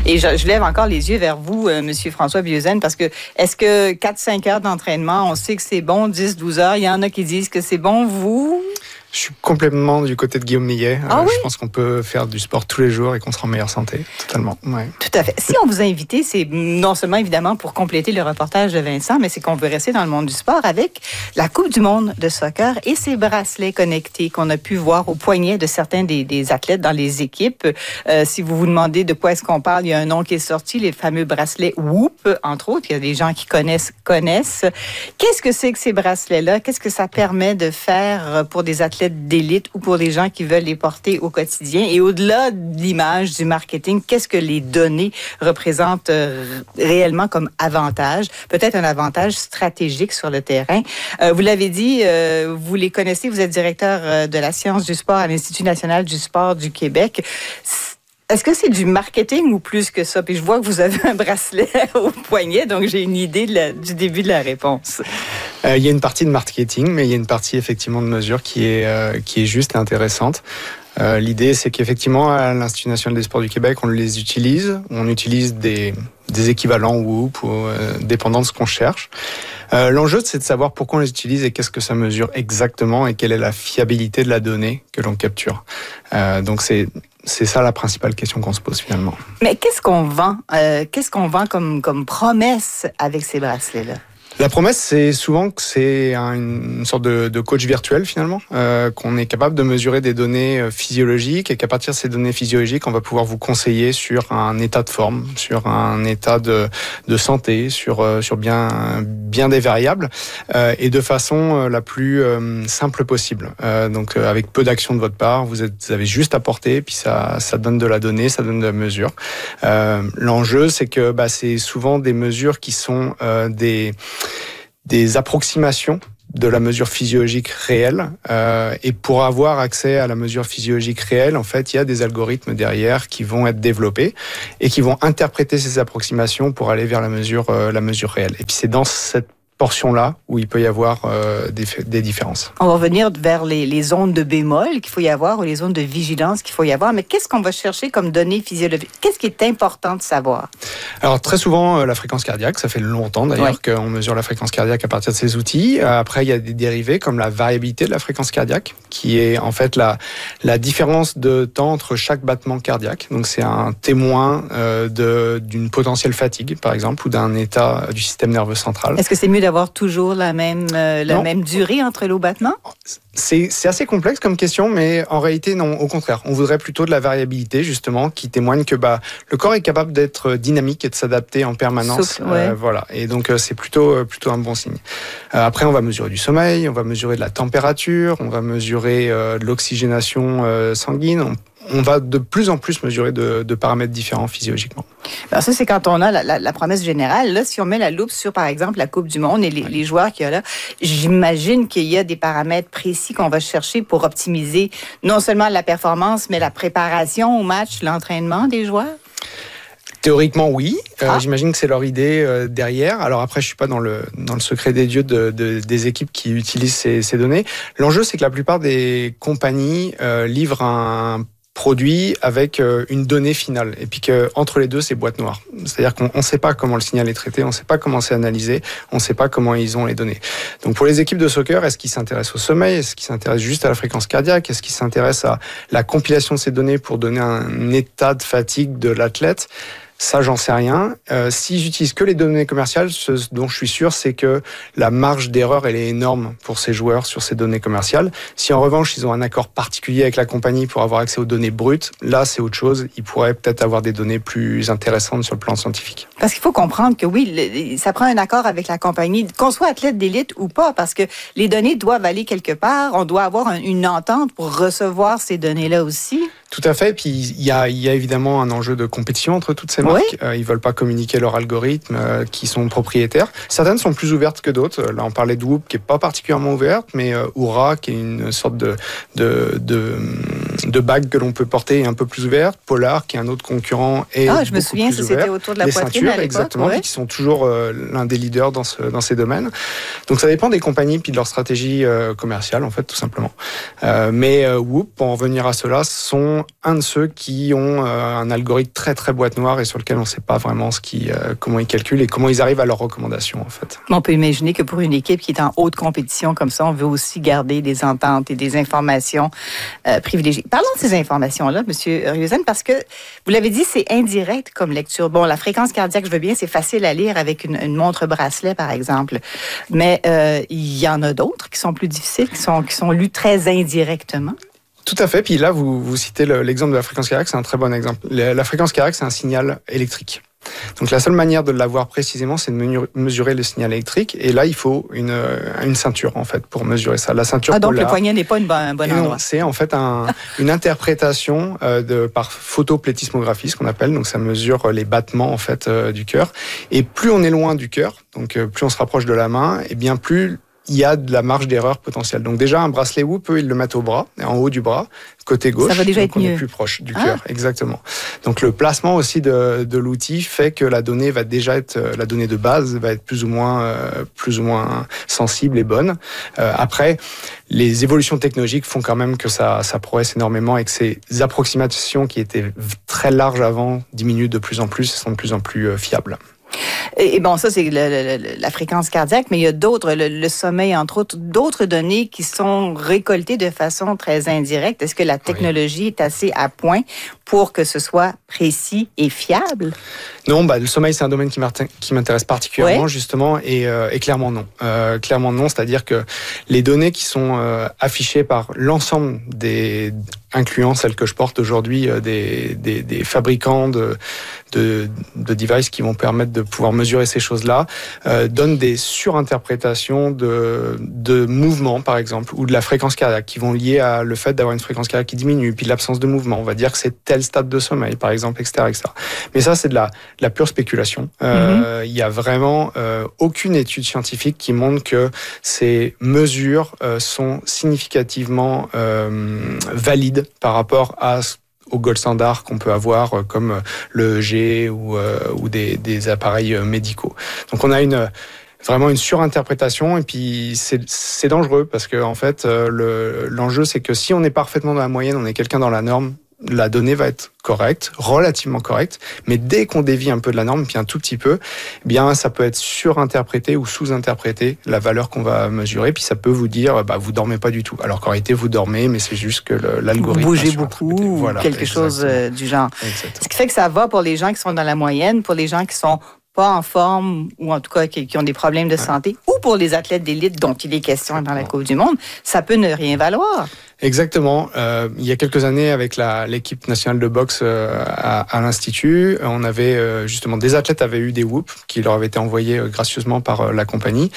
Et je lève encore les yeux vers vous, Monsieur François Bieuzen, parce que est-ce que 4-5 heures d'entraînement, on sait que c'est bon, 10-12 heures, il y en a qui disent que c'est bon, vous? Je suis complètement du côté de Guillaume Millet. Oui? Je pense qu'on peut faire du sport tous les jours et qu'on sera en meilleure santé. Totalement. Ouais. Tout à fait. Si on vous a invité, c'est non seulement évidemment pour compléter le reportage de Vincent, mais c'est qu'on veut rester dans le monde du sport avec la Coupe du monde de soccer et ces bracelets connectés qu'on a pu voir au poignet de certains des athlètes dans les équipes. Si vous vous demandez de quoi est-ce qu'on parle, il y a un nom qui est sorti, les fameux bracelets Whoop, entre autres. Il y a des gens qui connaissent. Qu'est-ce que c'est que ces bracelets-là? Qu'est-ce que ça permet de faire pour des athlètes d'élite ou pour des gens qui veulent les porter au quotidien? Et au-delà de l'image, du marketing, qu'est-ce que les données représentent réellement comme avantage? Peut-être un avantage stratégique sur le terrain. Vous l'avez dit, vous les connaissez, vous êtes directeur de la science du sport à l'Institut national du sport du Québec. Est-ce que c'est du marketing ou plus que ça? Puis je vois que vous avez un bracelet au poignet, donc j'ai une idée du début de la réponse. Il y a une partie de marketing, mais il y a une partie effectivement de mesure qui est juste et intéressante. L'idée, c'est qu'effectivement, à l'Institut national des sports du Québec, on les utilise. On utilise des équivalents Whoop, dépendant de ce qu'on cherche. L'enjeu, c'est de savoir pourquoi on les utilise et qu'est-ce que ça mesure exactement et quelle est la fiabilité de la donnée que l'on capture. Donc, c'est ça la principale question qu'on se pose finalement. Mais qu'est-ce qu'on vend? Qu'est-ce qu'on vend comme promesse avec ces bracelets-là? La promesse, c'est souvent que c'est une sorte de coach virtuel finalement, qu'on est capable de mesurer des données physiologiques et qu'à partir de ces données physiologiques, on va pouvoir vous conseiller sur un état de forme, sur un état de santé, sur bien des variables et de façon la plus simple possible. Donc avec peu d'action de votre part, vous avez juste à porter, puis ça donne de la donnée, ça donne de la mesure. L'enjeu, c'est que c'est souvent des mesures qui sont des approximations de la mesure physiologique réelle. Et pour avoir accès à la mesure physiologique réelle, en fait, il y a des algorithmes derrière qui vont être développés et qui vont interpréter ces approximations pour aller vers la mesure réelle. Et puis c'est dans cette portion-là où il peut y avoir des différences. On va revenir vers les zones de bémol qu'il faut y avoir ou les zones de vigilance qu'il faut y avoir. Mais qu'est-ce qu'on va chercher comme données physiologiques? Qu'est-ce qui est important de savoir? Alors, très souvent, la fréquence cardiaque, ça fait longtemps d'ailleurs qu'on mesure la fréquence cardiaque à partir de ces outils. Après, il y a des dérivés comme la variabilité de la fréquence cardiaque, qui est en fait la différence de temps entre chaque battement cardiaque. Donc, c'est un témoin d'une potentielle fatigue, par exemple, ou d'un état du système nerveux central. Est-ce que c'est mieux d'avoir toujours la même durée entre les battements? C'est assez complexe comme question, mais en réalité, non. Au contraire, on voudrait plutôt de la variabilité, justement, qui témoigne que le corps est capable d'être dynamique et de s'adapter en permanence. Souple, ouais. Voilà. Et donc, c'est plutôt un bon signe. Après, on va mesurer du sommeil, on va mesurer de la température, on va mesurer de l'oxygénation sanguine. On va de plus en plus mesurer de paramètres différents physiologiquement. Alors ça, c'est quand on a la promesse générale. Là, si on met la loupe sur, par exemple, la Coupe du monde et les joueurs qu'il y a là, j'imagine qu'il y a des paramètres précis qu'on va chercher pour optimiser non seulement la performance, mais la préparation au match, l'entraînement des joueurs? Théoriquement, oui. J'imagine que c'est leur idée derrière. Alors après, je suis pas dans le secret des dieux des équipes qui utilisent ces données. L'enjeu, c'est que la plupart des compagnies livrent un produit avec une donnée finale. Et puis qu'entre les deux, c'est boîte noire. C'est-à-dire qu'on ne sait pas comment le signal est traité, on ne sait pas comment c'est analysé, on ne sait pas comment ils ont les données. Donc pour les équipes de soccer, est-ce qu'ils s'intéressent au sommeil? Est-ce qu'ils s'intéressent juste à la fréquence cardiaque? Est-ce qu'ils s'intéressent à la compilation de ces données pour donner un état de fatigue de l'athlète? Ça, j'en sais rien. Si j'utilise que les données commerciales, ce dont je suis sûr, c'est que la marge d'erreur, elle est énorme pour ces joueurs sur ces données commerciales. Si en revanche, ils ont un accord particulier avec la compagnie pour avoir accès aux données brutes, là, c'est autre chose. Ils pourraient peut-être avoir des données plus intéressantes sur le plan scientifique. Parce qu'il faut comprendre que oui, ça prend un accord avec la compagnie, qu'on soit athlète d'élite ou pas, parce que les données doivent aller quelque part. On doit avoir une entente pour recevoir ces données-là aussi. Tout à fait. Puis il y a évidemment un enjeu de compétition entre toutes ces marques. Oui. Ils veulent pas communiquer leurs algorithmes qui sont propriétaires. Certaines sont plus ouvertes que d'autres. Là, on parlait de Whoop qui est pas particulièrement ouverte, mais Oura qui est une sorte de de bagues que l'on peut porter est un peu plus ouverte. Polar, qui est un autre concurrent, est je me souviens, c'était autour de la poitrine ceintures, à l'époque. Exactement, qui sont toujours l'un des leaders dans ces domaines. Donc ça dépend des compagnies puis de leur stratégie commerciale, en fait, tout simplement. Mais Whoop, pour en venir à cela, sont un de ceux qui ont un algorithme très très boîte noire et sur lequel on ne sait pas vraiment comment ils calculent et comment ils arrivent à leurs recommandations, en fait. On peut imaginer que pour une équipe qui est en haute compétition comme ça, on veut aussi garder des ententes et des informations privilégiées. Parlons de ces informations-là, M. Rieuzen, parce que, vous l'avez dit, c'est indirect comme lecture. Bon, la fréquence cardiaque, je veux bien, c'est facile à lire avec une montre bracelet, par exemple. Mais il y en a d'autres qui sont plus difficiles, qui sont lues très indirectement. Tout à fait. Puis là, vous citez l'exemple de la fréquence cardiaque, c'est un très bon exemple. La fréquence cardiaque, c'est un signal électrique. Donc la seule manière de l'avoir précisément, c'est de mesurer le signal électrique. Et là, il faut une ceinture, en fait, pour mesurer ça. La ceinture donc polar, le poignet n'est pas un bon endroit. C'est en fait une interprétation par photoplétismographie, ce qu'on appelle. Donc ça mesure les battements, en fait, du cœur. Et plus on est loin du cœur, donc plus on se rapproche de la main, et bien plus il y a de la marge d'erreur potentielle. Donc déjà, un bracelet Whoop, ils le mettent au bras, en haut du bras, côté gauche. Ça va déjà être mieux. On est plus proche du cœur, exactement. Donc le placement aussi de l'outil fait que la donnée va déjà être, la donnée de base va être plus ou moins sensible et bonne. Après, les évolutions technologiques font quand même que ça progresse énormément et que ces approximations qui étaient très larges avant diminuent de plus en plus et sont de plus en plus fiables. Et bon, ça, c'est la fréquence cardiaque, mais il y a d'autres, le sommeil, entre autres, d'autres données qui sont récoltées de façon très indirecte. Est-ce que la technologie est assez à point pour que ce soit précis et fiable? Non, le sommeil, c'est un domaine qui m'intéresse particulièrement, justement, et clairement non. Clairement non, c'est-à-dire que les données qui sont affichées par l'ensemble incluant celles que je porte aujourd'hui, des fabricants de devices qui vont permettre de pouvoir mesurer ces choses-là, donnent des surinterprétations de mouvements, par exemple, ou de la fréquence cardiaque, qui vont lier à le fait d'avoir une fréquence cardiaque qui diminue, puis l'absence de mouvement. On va dire que c'est tel stade de sommeil, par exemple, etc., etc. Mais ça, c'est de la pure spéculation. Il y a vraiment aucune étude scientifique qui montre que ces mesures sont significativement valides par rapport au gold standard qu'on peut avoir comme le EEG ou des appareils médicaux. Donc on a vraiment une surinterprétation et puis c'est dangereux parce que en fait l'enjeu c'est que si on est parfaitement dans la moyenne, on est quelqu'un dans la norme, la donnée va être correcte, relativement correcte, mais dès qu'on dévie un peu de la norme, puis un tout petit peu, eh bien ça peut être surinterprété ou sous-interprété la valeur qu'on va mesurer, puis ça peut vous dire vous dormez pas du tout. Alors qu'en réalité vous dormez, mais c'est juste que l'algorithme vous bougez beaucoup ou quelque chose du genre. Exactement. Ce qui fait que ça va pour les gens qui sont dans la moyenne, pour les gens qui sont pas en forme ou en tout cas qui ont des problèmes de santé, ou pour les athlètes d'élite dont il est question dans la Coupe du Monde, ça peut ne rien valoir. Exactement. Il y a quelques années, avec l'équipe nationale de boxe à l'Institut, on avait justement des athlètes avaient eu des Whoop qui leur avaient été envoyés gracieusement par la compagnie.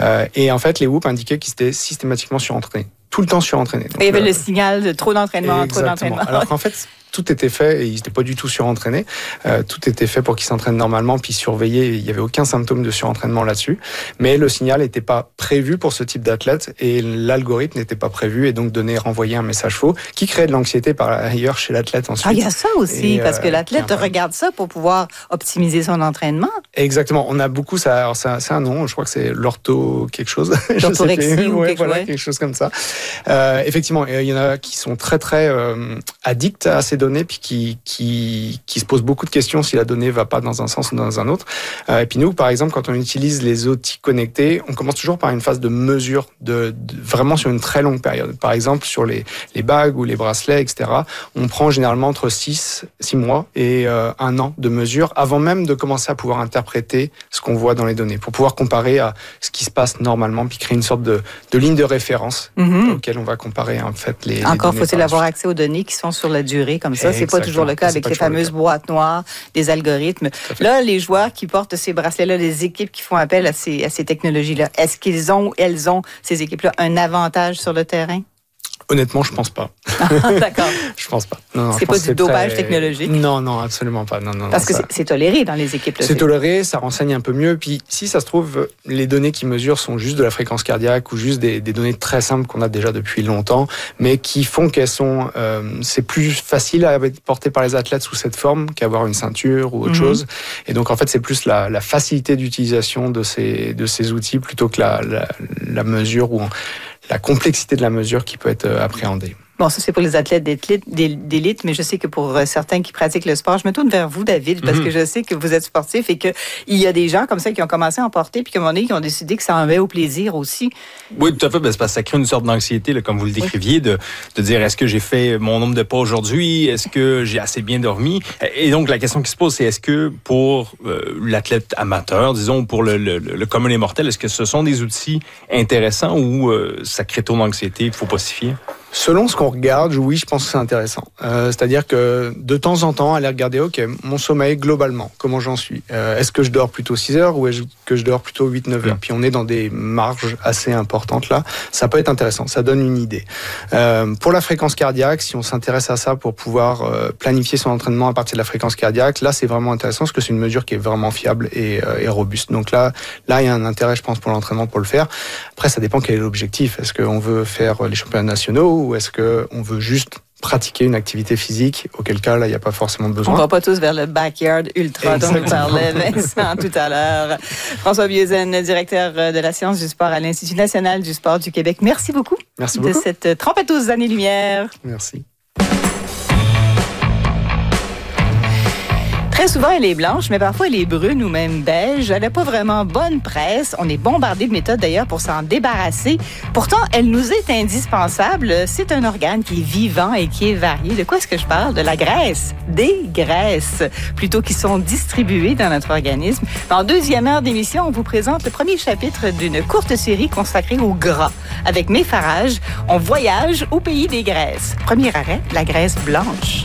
Et en fait, les Whoop indiquaient qu'ils étaient systématiquement surentraînés. Tout le temps surentraînés. Donc, il y avait le signal de trop d'entraînement, trop d'entraînement. Alors qu'en fait, tout était fait et ils n'étaient pas du tout surentraînés. Tout était fait pour qu'ils s'entraînent normalement, puis surveillés. Il n'y avait aucun symptôme de surentraînement là-dessus. Mais le signal n'était pas prévu pour ce type d'athlète et l'algorithme n'était pas prévu et donc renvoyer un message faux qui crée de l'anxiété par ailleurs chez l'athlète ensuite. Il y a ça aussi, parce que l'athlète regarde ça pour pouvoir optimiser son entraînement. Exactement. On a beaucoup ça. Alors c'est un nom, je crois que c'est l'ortho quelque chose. L'orthorexie ou quelque chose comme ça. Effectivement, il y en a qui sont très très addicts à ces données puis qui se posent beaucoup de questions si la donnée va pas dans un sens ou dans un autre. Et puis nous, par exemple, quand on utilise les outils connectés, on commence toujours par une phase de mesure vraiment sur une très longue période. Par exemple, sur les bagues ou les bracelets, etc., on prend généralement entre 6 mois et 1 an de mesure avant même de commencer à pouvoir interpréter ce qu'on voit dans les données, pour pouvoir comparer à ce qui se passe normalement, puis créer une sorte de ligne de référence auquel on va comparer en fait les Encore données. Faut-il avoir accès aux données qui sont sur la durée comme ça. C'est pas toujours le cas avec les fameuses boîtes noires des algorithmes. Là, les joueurs qui portent ces bracelets-là, les équipes qui font appel à ces technologies-là, est-ce qu'ils ont, elles ont, ces équipes-là, un avantage sur le terrain? Honnêtement, je pense pas. D'accord. Je pense pas. C'est pas du dopage technologique? Non, absolument pas. Parce que c'est toléré dans les équipes. C'est toléré, ça renseigne un peu mieux. Puis si ça se trouve, les données qu'ils mesurent sont juste de la fréquence cardiaque ou juste des données très simples qu'on a déjà depuis longtemps, mais qui font qu'elles sont... c'est plus facile à être porté par les athlètes sous cette forme qu'avoir une ceinture ou autre chose. Et donc, en fait, c'est plus la facilité d'utilisation de ces outils plutôt que la mesure ou la complexité de la mesure qui peut être appréhendée. Bon, ça, c'est pour les athlètes d'élite, mais je sais que pour certains qui pratiquent le sport, je me tourne vers vous, David, parce que je sais que vous êtes sportif et qu'il y a des gens comme ça qui ont commencé à en porter, puis qu'à un moment donné, qui ont décidé que ça en avait au plaisir aussi. Oui, tout à fait. C'est parce que ça crée une sorte d'anxiété, là, comme vous le décriviez, de dire, est-ce que j'ai fait mon nombre de pas aujourd'hui? Est-ce que j'ai assez bien dormi? Et donc, la question qui se pose, c'est est-ce que pour l'athlète amateur, disons, pour le commun des mortels, est-ce que ce sont des outils intéressants ou ça crée trop d'anxiété qu'il faut pas s'y fier? Selon ce qu'on regarde, oui, je pense que c'est intéressant. C'est-à-dire que de temps en temps, aller regarder, OK, mon sommeil globalement, comment j'en suis? Est-ce que je dors plutôt 6 heures ou est-ce que je dors plutôt 8-9 heures? Puis on est dans des marges assez importantes là. Ça peut être intéressant, ça donne une idée. Pour la fréquence cardiaque, si on s'intéresse à ça pour pouvoir planifier son entraînement à partir de la fréquence cardiaque, là, c'est vraiment intéressant parce que c'est une mesure qui est vraiment fiable et robuste. Donc là, il y a un intérêt, je pense, pour l'entraînement pour le faire. Après, ça dépend quel est l'objectif. Est-ce qu'on veut faire les championnats nationaux ou est-ce qu'on veut juste pratiquer une activité physique, auquel cas, là, il n'y a pas forcément besoin. On ne va pas tous vers le backyard ultra dont parlait Vincent tout à l'heure. François Bieuzen, directeur de la science du sport à l'Institut national du sport du Québec. Merci beaucoup. Merci beaucoup. De cette trompeteuse années-lumière. Merci. Très souvent, elle est blanche, mais parfois elle est brune ou même beige. Elle n'a pas vraiment bonne presse. On est bombardé de méthodes d'ailleurs pour s'en débarrasser. Pourtant, elle nous est indispensable. C'est un organe qui est vivant et qui est varié. De quoi est-ce que je parle? De la graisse. Des graisses, plutôt qui sont distribuées dans notre organisme. En deuxième heure d'émission, on vous présente le premier chapitre d'une courte série consacrée au gras. Avec May Farage, on voyage au pays des graisses. Premier arrêt, la graisse blanche.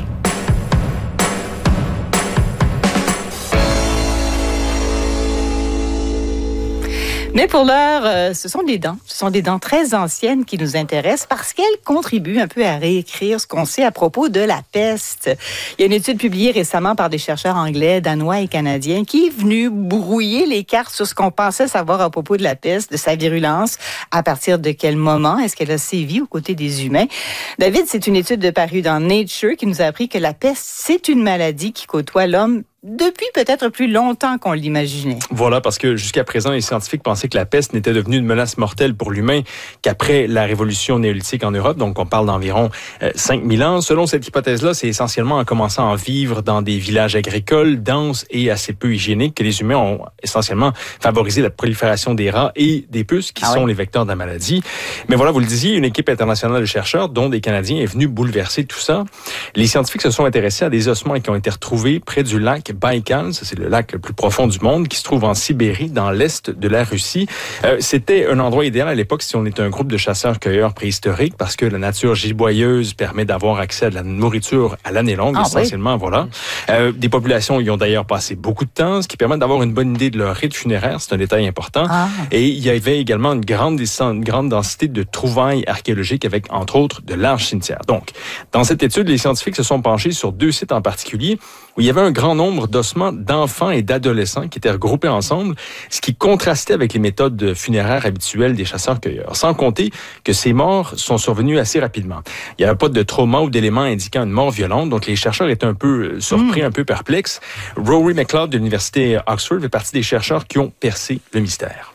Mais pour l'heure, ce sont des dents. Ce sont des dents très anciennes qui nous intéressent parce qu'elles contribuent un peu à réécrire ce qu'on sait à propos de la peste. Il y a une étude publiée récemment par des chercheurs anglais, danois et canadiens qui est venue brouiller les cartes sur ce qu'on pensait savoir à propos de la peste, de sa virulence, à partir de quel moment est-ce qu'elle a sévi aux côtés des humains. David, c'est une étude parue dans Nature qui nous a appris que la peste, c'est une maladie qui côtoie l'homme depuis peut-être plus longtemps qu'on l'imaginait. Voilà, parce que jusqu'à présent, les scientifiques pensaient que la peste n'était devenue une menace mortelle pour l'humain qu'après la révolution néolithique en Europe. Donc, on parle d'environ 5000 ans. Selon cette hypothèse-là, c'est essentiellement en commençant à vivre dans des villages agricoles, denses et assez peu hygiéniques que les humains ont essentiellement favorisé la prolifération des rats et des puces qui sont les vecteurs de la maladie. Mais voilà, vous le disiez, une équipe internationale de chercheurs, dont des Canadiens, est venue bouleverser tout ça. Les scientifiques se sont intéressés à des ossements qui ont été retrouvés près du lac Baïkal, c'est le lac le plus profond du monde, qui se trouve en Sibérie, dans l'est de la Russie. C'était un endroit idéal à l'époque si on était un groupe de chasseurs-cueilleurs préhistoriques, parce que la nature giboyeuse permet d'avoir accès à de la nourriture à l'année longue, essentiellement, voilà. Des populations y ont d'ailleurs passé beaucoup de temps, ce qui permet d'avoir une bonne idée de leur rite funéraire, c'est un détail important. Et il y avait également une grande densité de trouvailles archéologiques avec, entre autres, de larges cimetières. Donc, dans cette étude, les scientifiques se sont penchés sur 2 sites en particulier où il y avait un grand nombre d'ossements d'enfants et d'adolescents qui étaient regroupés ensemble, ce qui contrastait avec les méthodes funéraires habituelles des chasseurs-cueilleurs. Sans compter que ces morts sont survenues assez rapidement. Il n'y avait pas de trauma ou d'éléments indiquant une mort violente, donc les chercheurs étaient un peu surpris, un peu perplexes. Rory McLeod de l'Université Oxford fait partie des chercheurs qui ont percé le mystère.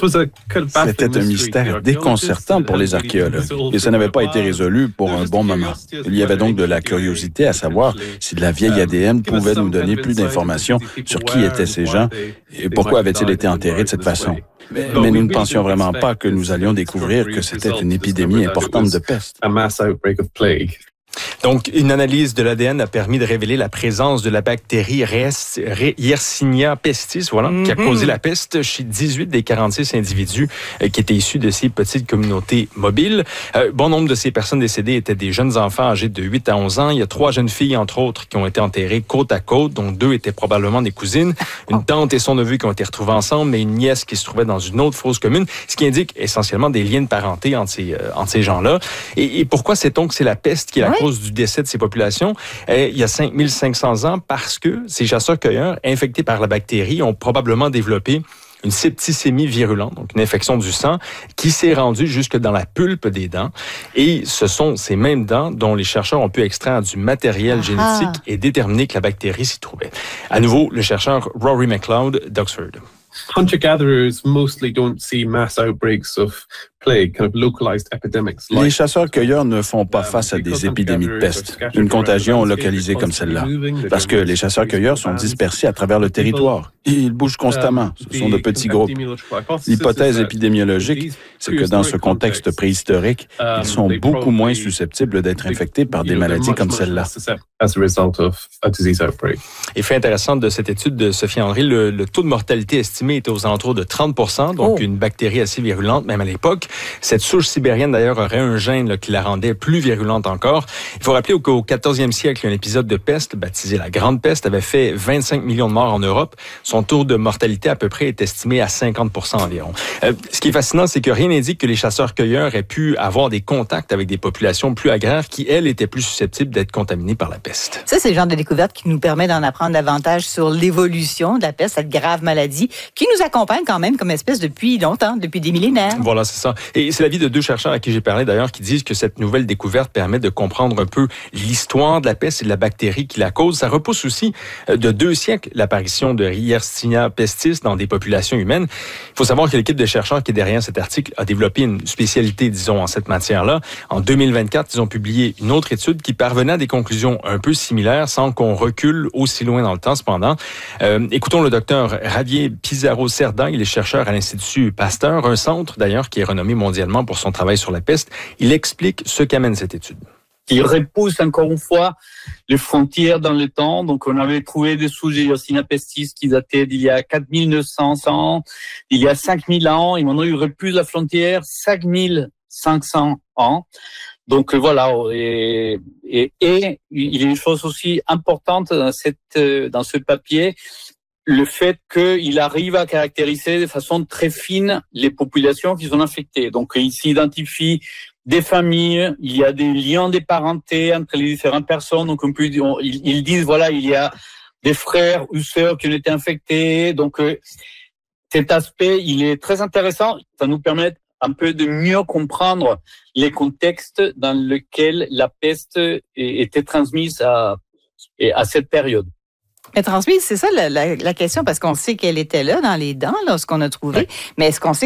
C'était un mystère déconcertant pour les archéologues et ça n'avait pas été résolu pour un bon moment. Il y avait donc de la curiosité à savoir si de la vieille ADN pouvait nous donner plus d'informations sur qui étaient ces gens et pourquoi avaient-ils été enterrés de cette façon. Mais nous ne pensions vraiment pas que nous allions découvrir que c'était une épidémie importante de peste. Donc, une analyse de l'ADN a permis de révéler la présence de la bactérie Yersinia pestis, qui a causé la peste chez 18 des 46 individus qui étaient issus de ces petites communautés mobiles. Bon nombre de ces personnes décédées étaient des jeunes enfants âgés de 8 à 11 ans. Il y a 3 jeunes filles, entre autres, qui ont été enterrées côte à côte, dont 2 étaient probablement des cousines. Une tante et son neveu qui ont été retrouvés ensemble, mais une nièce qui se trouvait dans une autre fosse commune, ce qui indique essentiellement des liens de parenté entre ces gens-là. Et pourquoi sait-on que c'est la peste qui est la cause du décès de ces populations? Il y a 5500 ans, parce que ces chasseurs-cueilleurs infectés par la bactérie ont probablement développé une septicémie virulente, donc une infection du sang, qui s'est rendue jusque dans la pulpe des dents. Et ce sont ces mêmes dents dont les chercheurs ont pu extraire du matériel génétique et déterminer que la bactérie s'y trouvait. À nouveau, le chercheur Rory McLeod d'Oxford. Hunter-gatherers mostly don't see mass outbreaks of plague, kind of localized epidemics. Les chasseurs-cueilleurs ne font pas face à des épidémies de peste, une contagion localisée comme celle-là, parce que les chasseurs-cueilleurs sont dispersés à travers le territoire. Ils bougent constamment, ce sont de petits groupes. L'hypothèse épidémiologique, c'est que dans ce contexte préhistorique, ils sont beaucoup moins susceptibles d'être infectés par des maladies comme celle-là. Et fait intéressant de cette étude de Sophie Henry, le taux de mortalité estimé était aux alentours de 30%, donc une bactérie assez virulente, même à l'époque. Cette souche sibérienne, d'ailleurs, aurait un gène qui la rendait plus virulente encore. Il faut rappeler qu'au 14e siècle, un épisode de peste, baptisé la Grande Peste, avait fait 25 millions de morts en Europe. Son taux de mortalité, à peu près, est estimé à 50% environ. Ce qui est fascinant, c'est que rien n'indique que les chasseurs-cueilleurs aient pu avoir des contacts avec des populations plus agraires qui, elles, étaient plus susceptibles d'être contaminées par la peste. Ça, c'est le genre de découverte qui nous permet d'en apprendre davantage sur l'évolution de la peste, cette grave maladie qui nous accompagne quand même comme espèce depuis longtemps, depuis des millénaires. Voilà, c'est ça. Et c'est l'avis de 2 chercheurs à qui j'ai parlé d'ailleurs qui disent que cette nouvelle découverte permet de comprendre un peu l'histoire de la peste et de la bactérie qui la cause. Ça repousse aussi de 2 siècles l'apparition de Yersinia pestis dans des populations humaines. Il faut savoir que l'équipe de chercheurs qui est derrière cet article a développé une spécialité, disons, en cette matière-là. En 2024, ils ont publié une autre étude qui parvenait à des conclusions un peu similaires sans qu'on recule aussi loin dans le temps cependant. Écoutons le docteur Javier Pizarro-Cerda, il est chercheur à l'Institut Pasteur, un centre d'ailleurs qui est renommé mondialement pour son travail sur la peste. Il explique ce qu'amène cette étude. Il repousse encore une fois les frontières dans le temps. Donc, on avait trouvé des souches de Yersinia pestis qui dataient d'il y a 4900 ans, il y a 5000 ans. Et maintenant, il repousse la frontière 5500 ans. Donc, voilà. Et il y a une chose aussi importante dans ce papier, le fait qu'il arrive à caractériser de façon très fine les populations qui sont infectées. Donc, il s'identifie des familles, il y a des liens de parenté entre les différentes personnes. Donc, ils disent, voilà, il y a des frères ou sœurs qui ont été infectés. Donc, cet aspect, il est très intéressant. Ça nous permet un peu de mieux comprendre les contextes dans lesquels la peste était transmise à cette période. Mais transmise, c'est ça la question, parce qu'on sait qu'elle était là dans les dents, là, ce qu'on a trouvé. Mais est-ce qu'on sait